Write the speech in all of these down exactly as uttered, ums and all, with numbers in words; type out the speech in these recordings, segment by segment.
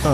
Ah.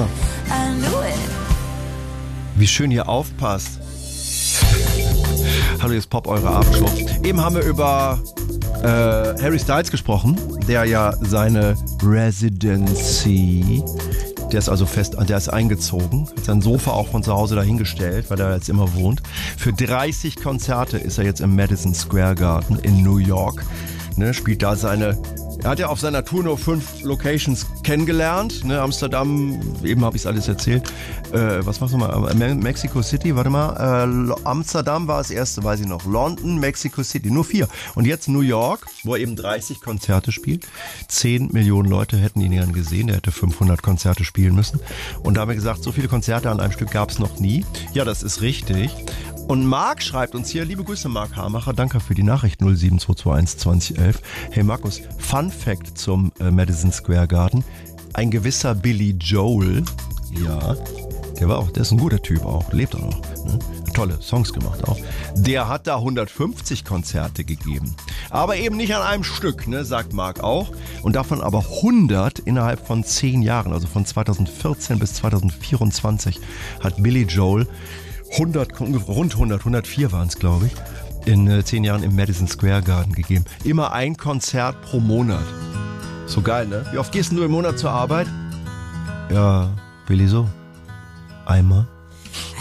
Wie schön ihr aufpasst. Hallo, hier ist Pop, eure Abendshow. Eben haben wir über äh, Harry Styles gesprochen, der ja seine Residency, der ist also fest, der ist eingezogen, hat sein Sofa auch von zu Hause dahingestellt, weil er jetzt immer wohnt. Für dreißig Konzerte ist er jetzt im Madison Square Garden in New York, ne, spielt da seine... Er hat ja auf seiner Tour nur fünf Locations kennengelernt, ne, Amsterdam, eben habe ich es alles erzählt. Äh, was machst du mal? Mexico City, warte mal. Äh, Amsterdam war das erste, weiß ich noch. London, Mexico City, nur vier. Und jetzt New York, wo er eben dreißig Konzerte spielt. Zehn Millionen Leute hätten ihn gern gesehen. Er hätte fünfhundert Konzerte spielen müssen. Und da haben wir gesagt, so viele Konzerte an einem Stück gab es noch nie. Ja, das ist richtig. Und Marc schreibt uns hier, liebe Grüße Marc Hamacher, danke für die Nachricht null sieben zwei zwei eins zwanzig elf. Hey Markus, Fun Fact zum äh, Madison Square Garden. Ein gewisser Billy Joel, ja, der war auch, der ist ein guter Typ auch, lebt auch noch, ne? Tolle Songs gemacht auch. Der hat da hundertfünfzig Konzerte gegeben. Aber eben nicht an einem Stück, ne, sagt Marc auch. Und davon aber hundert innerhalb von zehn Jahren, also von zweitausendvierzehn bis zweitausendvierundzwanzig hat Billy Joel hundert, rund hundert, hundertvier waren es, glaube ich, in äh, zehn Jahren im Madison Square Garden gegeben. Immer ein Konzert pro Monat. So geil, ne? Wie oft gehst du im Monat zur Arbeit? Ja, Billy, so einmal.